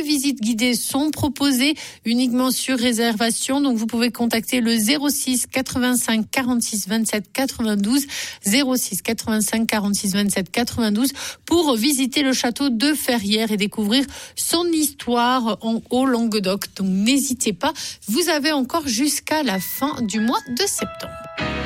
Des visites guidées sont proposées uniquement sur réservation. Donc, vous pouvez contacter le 06 85 46 27 92, 06 85 46 27 92 pour visiter le château de Ferrières et découvrir son histoire en Haut-Languedoc. Donc, n'hésitez pas. Vous avez encore jusqu'à la fin du mois de septembre.